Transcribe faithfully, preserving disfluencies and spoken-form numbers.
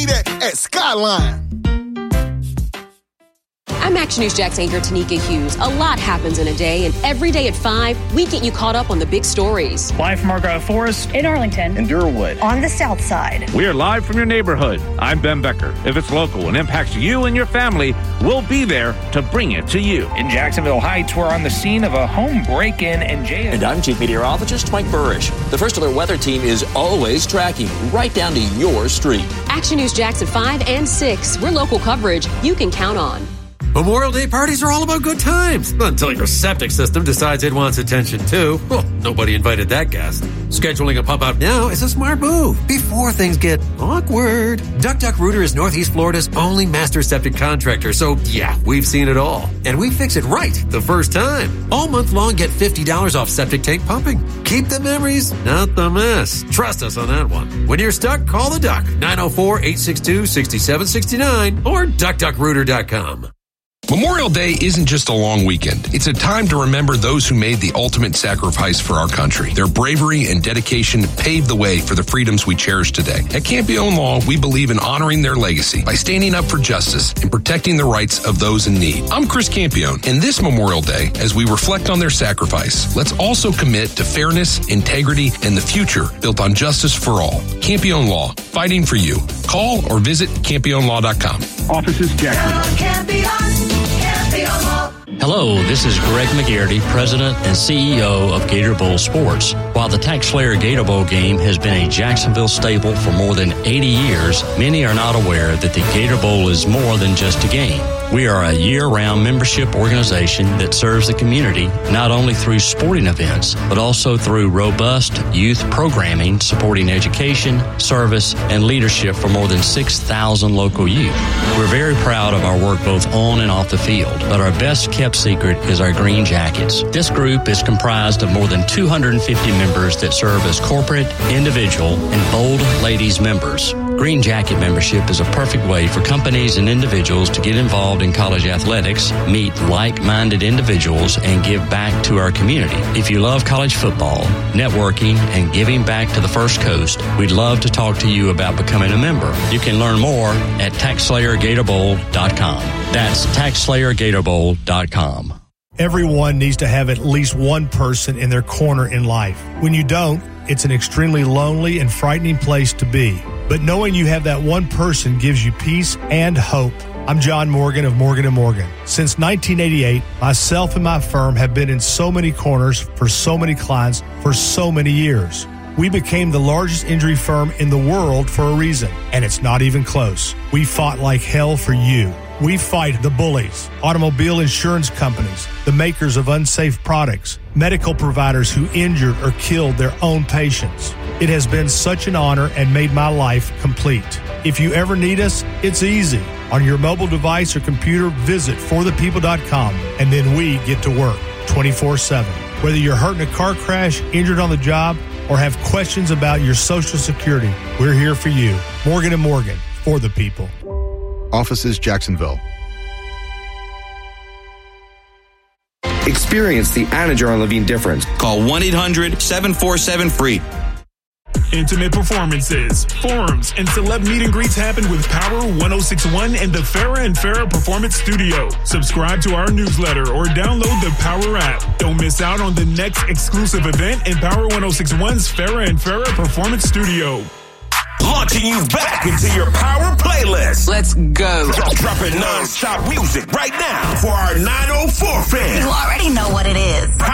at Skyline. I'm Action News Jack's anchor, Tanika Hughes. A lot happens in a day, and every day at five, we get you caught up on the big stories. Live from Argyle Forest, in Arlington, in Durwood, on the south side. We are live from your neighborhood. I'm Ben Becker. If it's local and impacts you and your family, we'll be there to bring it to you. In Jacksonville Heights, we're on the scene of a home break-in and jail. And I'm Chief Meteorologist Mike Burrish. The First Alert Weather Team is always tracking right down to your street. Action News Jax at five and six. We're local coverage you can count on. Memorial Day parties are all about good times, until your septic system decides it wants attention too. Well, nobody invited that guest. Scheduling a pump out now is a smart move before things get awkward. Duck Duck Rooter is Northeast Florida's only master septic contractor, so yeah, we've seen it all. And we fix it right the first time. All month long, get fifty dollars off septic tank pumping. Keep the memories, not the mess. Trust us on that one. When you're stuck, call the Duck, nine oh four, eight six two, six seven six nine or duck duck rooter dot com. Memorial Day isn't just a long weekend. It's a time to remember those who made the ultimate sacrifice for our country. Their bravery and dedication paved the way for the freedoms we cherish today. At Campione Law, we believe in honoring their legacy by standing up for justice and protecting the rights of those in need. I'm Chris Campione, and this Memorial Day, as we reflect on their sacrifice, let's also commit to fairness, integrity, and the future built on justice for all. Campione Law, fighting for you. Call or visit campione law dot com. Offices Jackson. Hello, this is Greg McGarity, President and C E O of Gator Bowl Sports. While the TaxSlayer Gator Bowl game has been a Jacksonville staple for more than eighty years, many are not aware that the Gator Bowl is more than just a game. We are a year-round membership organization that serves the community not only through sporting events, but also through robust youth programming supporting education, service, and leadership for more than six thousand local youth. We're very proud of our work both on and off the field, but our best kept secret is our Green Jackets. This group is comprised of more than two hundred fifty members that serve as corporate, individual, and bold ladies members. Green Jacket membership is a perfect way for companies and individuals to get involved in college athletics, meet like-minded individuals, and give back to our community. If you love college football, networking, and giving back to the First Coast, we'd love to talk to you about becoming a member. You can learn more at tax slayer gator bowl dot com. That's tax slayer gator bowl dot com. Everyone needs to have at least one person in their corner in life. When you don't, it's an extremely lonely and frightening place to be. But knowing you have that one person gives you peace and hope. I'm John Morgan of Morgan and Morgan. Since nineteen eighty-eight, myself and my firm have been in so many corners for so many clients for so many years. We became the largest injury firm in the world for a reason, and it's not even close. We fought like hell for you. We fight the bullies, automobile insurance companies, the makers of unsafe products, medical providers who injured or killed their own patients. It has been such an honor and made my life complete. If you ever need us, it's easy. On your mobile device or computer, visit for the people dot com, and then we get to work twenty-four seven. Whether you're hurt in a car crash, injured on the job, or have questions about your Social Security, we're here for you. Morgan and Morgan, for the people. Offices Jacksonville. Experience the Anna Jar and Levine difference. Call one eight hundred seven four seven free. Intimate performances, forums, and celeb meet and greets happen with Power one oh six point one and the Farrah and Farrah Performance Studio. Subscribe to our newsletter or download the Power app. Don't miss out on the next exclusive event in Power one oh six point one's Farrah and Farrah Performance Studio. Launching you back into your Power playlist. Let's go. Dropping non-stop music right now for our nine oh four fans. You already know what it is. Power